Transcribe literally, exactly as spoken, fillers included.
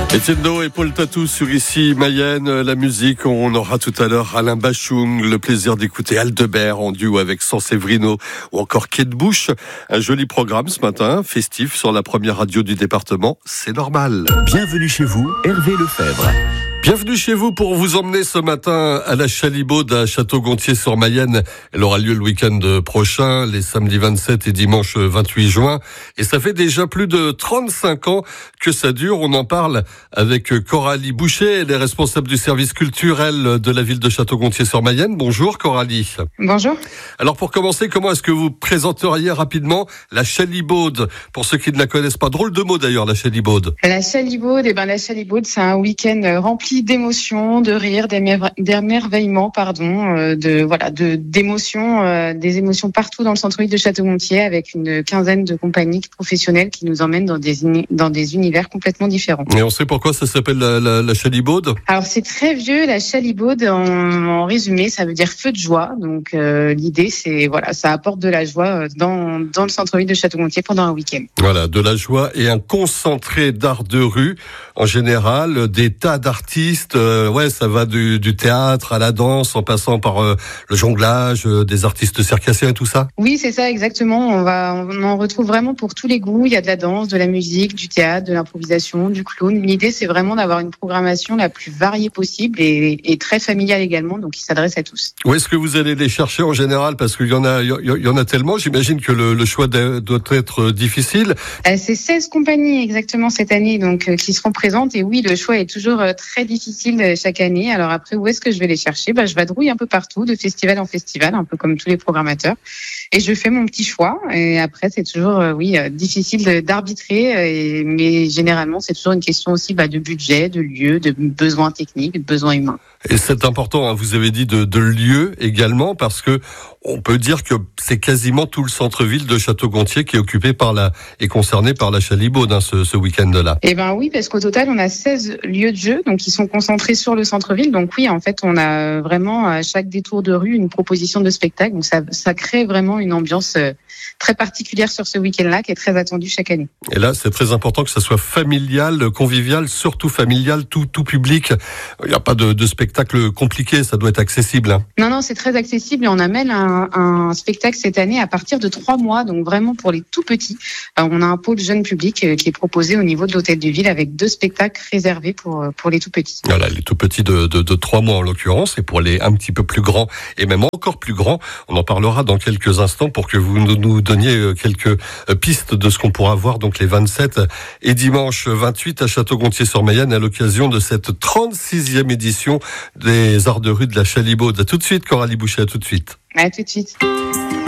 Etienne Do et Paul Tatou sur Ici Mayenne, la musique. On aura tout à l'heure Alain Bachung, le plaisir d'écouter Aldebert en duo avec Sanseverino ou encore Kate Bush. Un joli programme ce matin, festif sur la première radio du département, c'est normal. Bienvenue chez vous, Hervé Lefebvre. Bienvenue chez vous pour vous emmener ce matin à la Chalibaude à Château-Gontier-sur-Mayenne. Elle aura lieu le week-end prochain, les samedis vingt-sept et dimanche vingt-huit juin. Et ça fait déjà plus de trente-cinq ans que ça dure. On en parle avec Coralie Boucher, elle est responsable du service culturel de la ville de Château-Gontier-sur-Mayenne. Bonjour Coralie. Bonjour. Alors pour commencer, comment est-ce que vous présenteriez rapidement la Chalibaude pour ceux qui ne la connaissent pas? Drôle de mot d'ailleurs, la Chalibaude. La Chalibaude, eh ben la Chalibaude, c'est un week-end rempli d'émotions, de rires, d'émerveillements, pardon, euh, de voilà, de d'émotions, euh, des émotions partout dans le centre-ville de Château-Gontier, avec une quinzaine de compagnies professionnelles qui nous emmènent dans des dans des univers complètement différents. Et on sait pourquoi ça s'appelle la, la, la Chalibaude? Alors c'est très vieux, la Chalibaude. En, en résumé, ça veut dire feu de joie. Donc euh, l'idée, c'est voilà, ça apporte de la joie dans dans le centre-ville de Château-Gontier pendant un week-end. Voilà, de la joie et un concentré d'art de rue en général, des tas d'artistes. Euh, ouais, ça va du, du théâtre à la danse, en passant par euh, le jonglage, euh, des artistes circassiens et tout ça. Oui, c'est ça, exactement. On va, on en retrouve vraiment pour tous les goûts. Il y a de la danse, de la musique, du théâtre, de l'improvisation, du clown. L'idée, c'est vraiment d'avoir une programmation la plus variée possible et, et très familiale également, donc qui s'adresse à tous. Où est-ce que vous allez les chercher en général? Parce qu'il y en a, il y en a tellement. J'imagine que le, le choix doit être difficile. Euh, c'est seize compagnies exactement cette année, donc euh, qui seront présentes. Et oui, le choix est toujours euh, très difficile chaque année. Alors après, où est-ce que je vais les chercher? Bah, je vadrouille un peu partout, de festival en festival, un peu comme tous les programmateurs. Et je fais mon petit choix. Et après, c'est toujours, euh, oui, euh, difficile d'arbitrer. Et, mais généralement, c'est toujours une question aussi bah, de budget, de lieu, de besoins techniques, de besoins humains. Et c'est important, hein, vous avez dit de, de lieu également, parce que on peut dire que c'est quasiment tout le centre-ville de Château-Gontier qui est occupé par la, est concerné par la Chalibaude, hein, ce, ce week-end-là. Eh ben oui, parce qu'au total, on a seize lieux de jeu, donc qui sont concentrés sur le centre-ville. Donc oui, en fait, on a vraiment à chaque détour de rue une proposition de spectacle. Donc ça, ça crée vraiment une ambiance très particulière sur ce week-end-là, qui est très attendue chaque année. Et là, c'est très important que ça soit familial, convivial, surtout familial, tout, tout public. Il n'y a pas de, de spectacle compliqué, ça doit être accessible. Hein. Non, non, c'est très accessible et on amène un, un spectacle cette année à partir de trois mois, donc vraiment pour les tout petits. Alors, on a un pôle jeune public qui est proposé au niveau de l'hôtel de ville avec deux spectacles réservés pour pour les tout petits. Voilà, les tout petits de de, de trois mois en l'occurrence, et pour les un petit peu plus grands et même encore plus grands, on en parlera dans quelques instants pour que vous nous donniez quelques pistes de ce qu'on pourra voir donc les vingt-sept et dimanche vingt-huit à Château-Gontier-sur-Mayenne à l'occasion de cette trente-sixième édition des Arts de rue de la Chalibaude. À tout de suite, Coralie Boucher, à tout de suite. À tout de suite.